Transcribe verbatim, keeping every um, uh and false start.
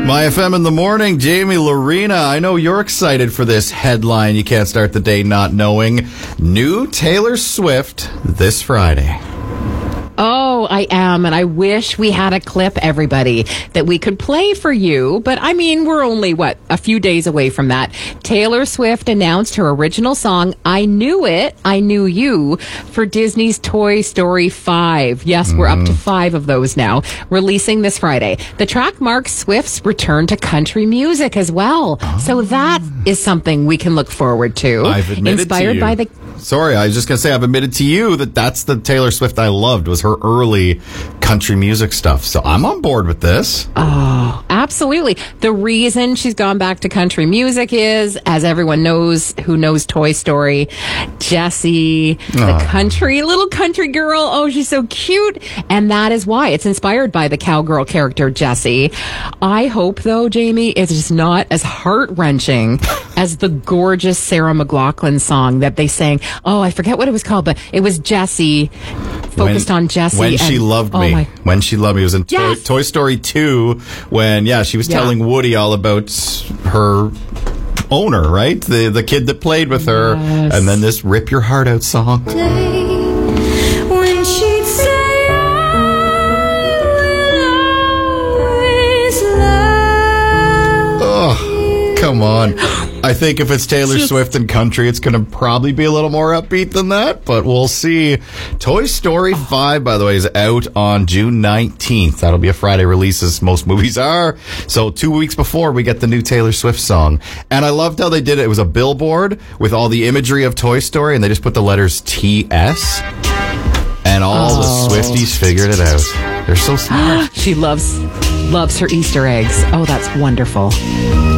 My F M in the morning, Jamie Lorena. I know you're excited for this headline. You can't start the day not knowing. New Taylor Swift this Friday. Oh, I am, and I wish we had a clip, everybody, that we could play for you. But, I mean, we're only, what, a few days away from that. Taylor Swift announced her original song, I Knew It, I Knew You, for Disney's Toy Story five. Yes, we're up to five of those now, releasing this Friday. The track marks Swift's return to country music as well. Oh. So that is something we can look forward to. I've admitted Inspired to you. by the... Sorry, I was just going to say I've admitted to you that that's the Taylor Swift I loved, was her early country music stuff. So I'm on board with this. Oh, absolutely. The reason she's gone back to country music is, as everyone knows who knows Toy Story, Jessie, the Oh. country, little country girl. Oh, she's so cute. And that is why it's inspired by the cowgirl character, Jessie. I hope, though, Jamie, it's just not as heart-wrenching as the gorgeous Sarah McLachlan song that they sang. Oh, I forget what it was called, but it was Jessie, focused when, on Jessie. When and, She Loved oh Me. My. When She Loved Me. It was in Yes. Toy, Toy Story two when, yeah, she was Yeah. telling Woody all about her owner, right? The the kid that played with her. Yes. And then this Rip Your Heart Out song. When she'd say, I will always love Oh, come on. I think if it's Taylor Just- Swift and country, it's going to probably be a little more upbeat than that, but we'll see. Toy Story five, by the way, is out on June nineteenth. That'll be a Friday release, as most movies are. So two weeks before we get the new Taylor Swift song. And I loved how they did it. It was a billboard with all the imagery of Toy Story, and they just put the letters T S. And all Oh. the Swifties figured it out. They're so smart. She loves loves her Easter eggs. Oh, that's wonderful.